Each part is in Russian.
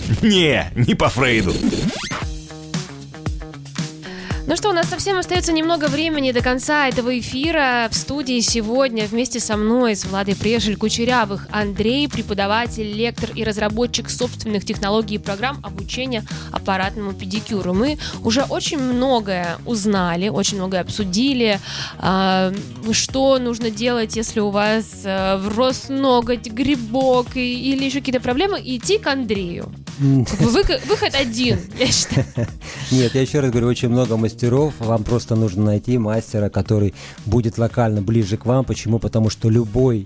Не по Фрейду. Ну что, у нас совсем остается немного времени до конца этого эфира. В студии сегодня вместе со мной, с Владой Прешель-Кучерявых, Андрей, преподаватель, лектор и разработчик собственных технологий и программ обучения аппаратному педикюру. Мы уже очень многое узнали, очень многое обсудили. Что нужно делать, если у вас врос ноготь, грибок или еще какие-то проблемы, идти к Андрею. Выход один, я считаю. Нет, я еще раз говорю, очень много мастеров. Вам просто нужно найти мастера, который будет локально ближе к вам. Почему? Потому что любая,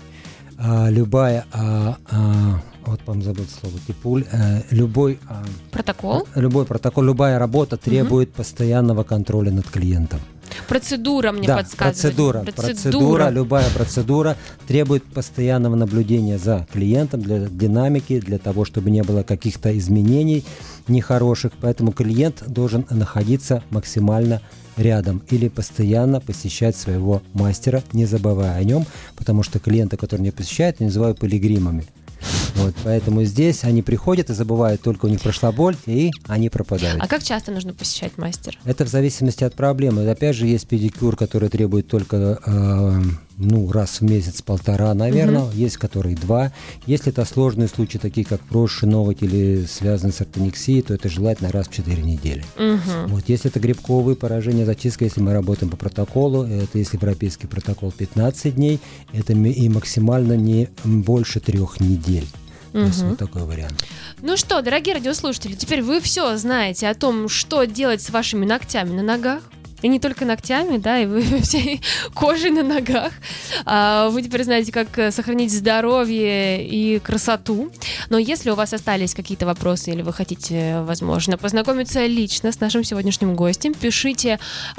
вот вам забыл слово, типуль, любой протокол, любая работа требует постоянного контроля над клиентом. Процедура мне подсказывает. Процедура, любая процедура требует постоянного наблюдения за клиентом, для динамики, для того, чтобы не было каких-то изменений нехороших. Поэтому клиент должен находиться максимально рядом или постоянно посещать своего мастера, не забывая о нем, потому что клиенты, которые не посещают, я называю пилигримами. Вот, поэтому здесь они приходят и забывают, только у них прошла боль, и они пропадают. А как часто нужно посещать мастера? Это в зависимости от проблемы. Опять же, есть педикюр, который требует только раз в месяц, полтора, наверное. Есть, которые 2. Если это сложные случаи, такие как проросший ноготь или связанные с ортонексией, то это желательно раз в 4 недели. Вот, если это грибковые поражения, зачистка, если мы работаем по протоколу, это если европейский протокол 15 дней, это и максимально не больше 3 недель. То есть вот такой вариант. Ну что, дорогие радиослушатели, теперь вы все знаете о том, что делать с вашими ногтями на ногах. И не только ногтями, да, и вы всей кожей на ногах. Вы теперь знаете, как сохранить здоровье и красоту. Но если у вас остались какие-то вопросы или вы хотите, возможно, познакомиться лично с нашим сегодняшним гостем, пишите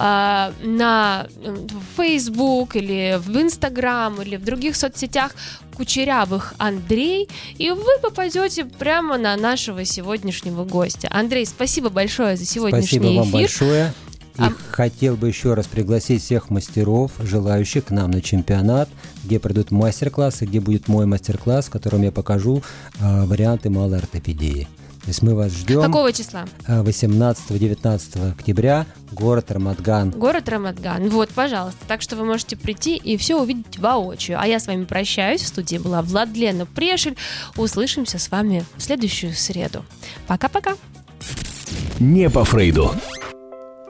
на Facebook или в Instagram или в других соцсетях Кучерявых Андрей, и вы попадете прямо на нашего сегодняшнего гостя. Андрей, спасибо большое за сегодняшний эфир. Спасибо вам большое. И хотел бы еще раз пригласить всех мастеров, желающих к нам на чемпионат, где пройдут мастер-классы, где будет мой мастер-класс, в котором я покажу варианты малой ортопедии. То есть мы вас ждем. Какого числа? 18-19 октября, город Рамадган. Город Рамадган. Вот, пожалуйста. Так что вы можете прийти и все увидеть воочию. А я с вами прощаюсь. В студии была Владлена Прешель. Услышимся с вами в следующую среду. Пока-пока. Не по Фрейду.